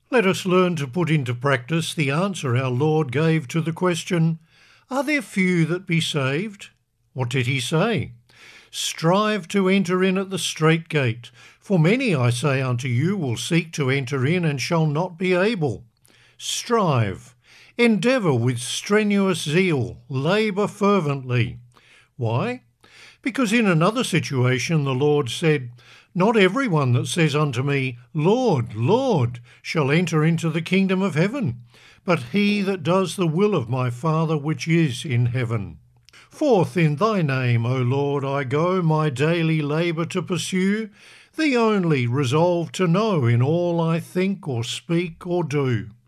Let us learn to put into practice the answer our Lord gave to the question, "Are there few that be saved?" What did he say? "Strive to enter in at the strait gate, for many, I say unto you, will seek to enter in and shall not be able." Strive. Endeavour with strenuous zeal. Labour fervently. Why? Because in another situation the Lord said, "Not everyone that says unto me, Lord, Lord, shall enter into the kingdom of heaven, but he that does the will of my Father which is in heaven." Forth in thy name, O Lord, I go, my daily labour to pursue, thee only resolve to know in all I think or speak or do.